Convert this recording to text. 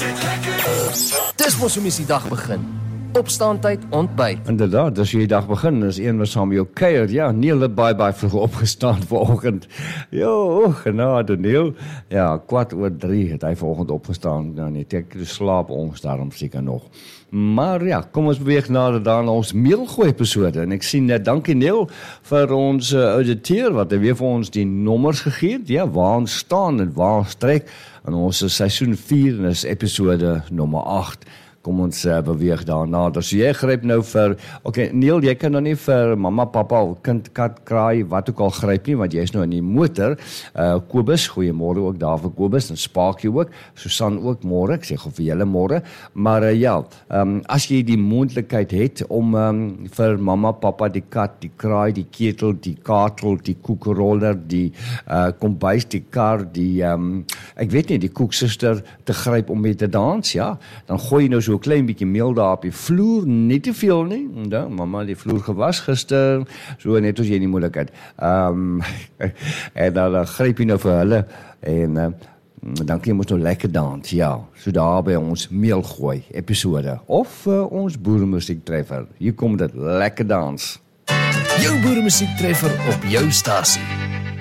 Dis mos hoe mens die dag begin. Opstaantyd, ontbyt. Inderdaad, as jy die dag begin, is een wat saam met jou kuier. Ja, Neil het baie vroeg opgestaan vanoggend. Jo, genade Neil. Ja, 2:15 het hy vanoggend opgestaan. Nou net ek slaap ons daarom seker nog. Maar ja, kom ons beweeg nader dan ons mailgooi episode. En ek sien net, dankie Neil vir ons auditeur wat hy weer vir ons die nommers gegee het. Ja, waar ons staan en waar ons trek. En ons is seisoen 4 en is episode nommer 8. Kom ons beweeg daarna. Dus jy gryp nou vir, okay, Neil, jy kan nou nie vir mama, papa, kind, kat, kraai, wat ook al gryp nie, want jy is nou in die motor. Kobus, goeiemôre ook daar vir Kobus, en Spaakie ook, Susan ook môre, ek sê gou vir julle môre. Maar as jy die moontlikheid het om vir mama, papa, die kat, die kraai, die ketel, die katel, die koekeroller, die kombuis, die kar, die, ek weet nie, die koeksuster te gryp om mee te dans, ja, dan gooi jy nou so 'n klein bietjie meel daar op die vloer, nie te veel nie, ja, mama die vloer gewas gister, so net as jy nie moeilikheid, en dan gryp jy nou vir hulle, en dan kan jy mos nou lekker dans, ja, so daar by ons meelgooi episode, of ons boeremusiek treffer, hier kom dit, lekker dans. Jou boeremusiek treffer op jou stasie.